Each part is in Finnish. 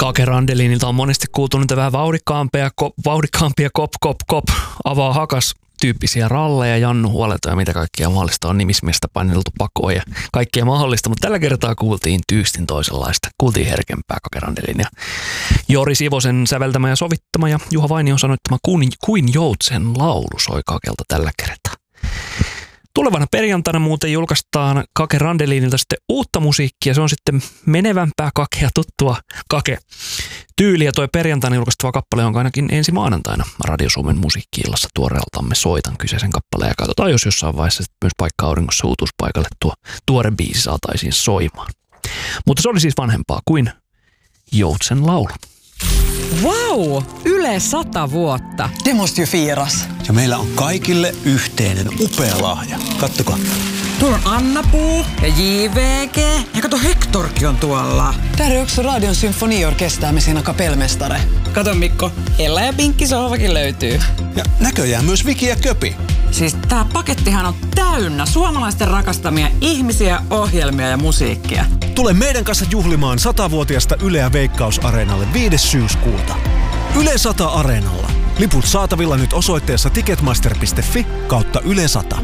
Kake Randelinilta on monesti kuultu niitä vähän vauhdikkaampia kop, avaa hakas tyyppisiä ralleja, Jannu Huoleta ja mitä kaikkia mahdollista on nimismiestä paineltu pakoon ja kaikkea mahdollista, mutta tällä kertaa kuultiin tyystin toisenlaista. Kuultiin herkempää Kake Randelin ja Jori Sivosen säveltämä ja sovittama ja Juha Vainion sanoittama Kuin joutsen laulu soi Kakelta tällä kertaa. Tulevana perjantaina muuten julkaistaan Kake Randelinilta sitten uutta musiikkia. Se on sitten menevämpää Kakea, tuttua Kake-tyyliä. Toi perjantaina julkaistava kappale on ainakin ensi maanantaina Radio Suomen musiikki-illassa tuoreeltamme soitan kyseisen kappaleen. Ja katsotaan, jos jossain vaiheessa myös Paikka Auringossa uutuuspaikalle tuo tuore biisi saataisiin soimaan. Mutta se oli siis vanhempaa kuin Joutsen laulu. Vau! Yle 100 vuotta. Det måste ju firas. Ja meillä on kaikille yhteinen upea lahja. Kattokaa. Tuolla on Anna-Puu ja JVG. Ja kato, Hektorkin on tuolla. Där är också Radion symfoniorkester med sina kapellmästare. Kato Mikko, Ella ja Pinkki sohvakin löytyy. Ja näköjään myös Viki ja Köpi. Siis tää pakettihan on täynnä suomalaisten rakastamia ihmisiä, ohjelmia ja musiikkia. Tule meidän kanssa juhlimaan 100-vuotiasta Yleä Veikkaus-areenalle 5. syyskuuta. Yle 100 Areenalla. Liput saatavilla nyt osoitteessa ticketmaster.fi/Yle 100.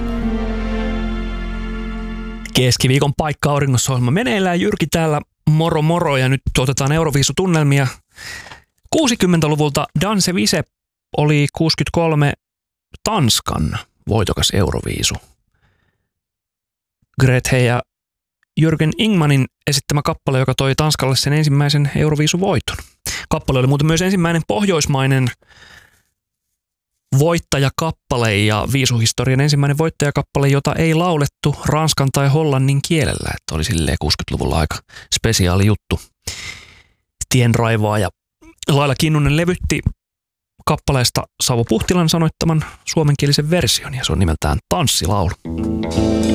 Keskiviikon Paikka Auringossa -ohjelma meneillään. Jyrki täällä, moro ja nyt otetaan Euroviisutunnelmia. 60-luvulta Danse Vise oli 63 Tanskan voitokas Euroviisu. Grete ja Jürgen Ingmanin esittämä kappale, joka toi Tanskalle sen ensimmäisen Euroviisuvoiton. Kappale oli muuten myös ensimmäinen pohjoismainen voittajakappale ja viisuhistorian ensimmäinen voittajakappale, jota ei laulettu ranskan tai hollannin kielellä. Että oli silleen 60-luvulla aika spesiaali juttu. Tienraivaa ja Laila Kinnunen levytti kappaleesta Savo Puhtilan sanoittaman suomenkielisen version ja se on nimeltään Tanssilaulu.